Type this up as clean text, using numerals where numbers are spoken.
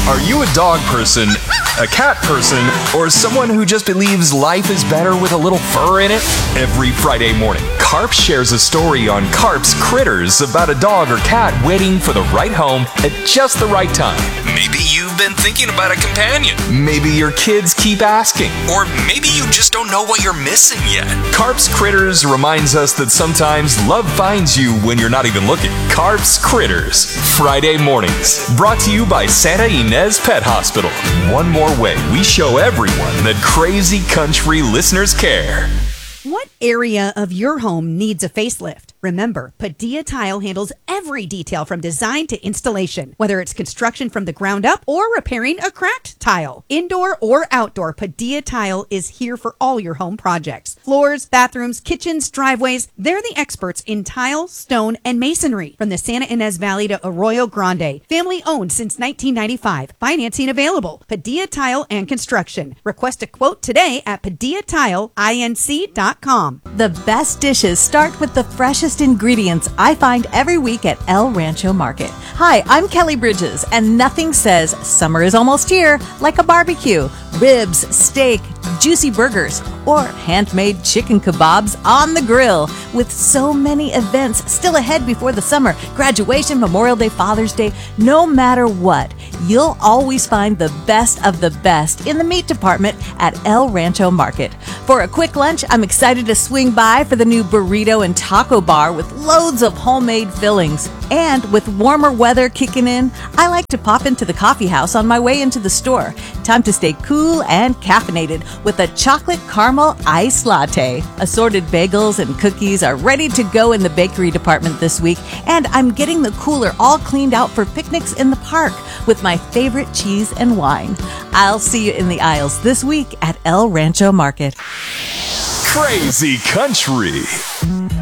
Are you a dog person, a cat person, or someone who just believes life is better with a little fur in it? Every Friday morning, Carp shares a story on Carp's Critters about a dog or cat waiting for the right home at just the right time. Maybe you've been thinking about a companion. Maybe your kids keep asking. Or maybe you just don't know what you're missing yet. Carp's Critters reminds us that sometimes love finds you when you're not even looking. Carp's Critters, Friday mornings. Brought to you by Santa Ynez Pet Hospital. One more way we show everyone that crazy country listeners care. What area of your home needs a facelift? Remember, Padilla Tile handles every detail from design to installation, whether it's construction from the ground up or repairing a cracked tile. Indoor or outdoor, Padilla Tile is here for all your home projects. Floors, bathrooms, kitchens, driveways, they're the experts in tile, stone, and masonry. From the Santa Ynez Valley to Arroyo Grande, family owned since 1995. Financing available. Padilla Tile and Construction. Request a quote today at PadillaTileINC.com. The best dishes start with the freshest ingredients I find every week at El Rancho Market. Hi, I'm Kelly Bridges, and nothing says summer is almost here like a barbecue. Ribs, steak, juicy burgers, or handmade chicken kebabs on the grill. With so many events still ahead before the summer, graduation, Memorial Day, Father's Day, no matter what, you'll always find the best of the best in the meat department at El Rancho Market. For a quick lunch, I'm excited to swing by for the new burrito and taco bar with loads of homemade fillings. And with warmer weather kicking in, I like to pop into the coffee house on my way into the store. Time to stay cool and caffeinated with a chocolate caramel iced latte. Assorted bagels and cookies are ready to go in the bakery department this week, and I'm getting the cooler all cleaned out for picnics in the park with my favorite cheese and wine. I'll see you in the aisles this week at El Rancho Market. Crazy country.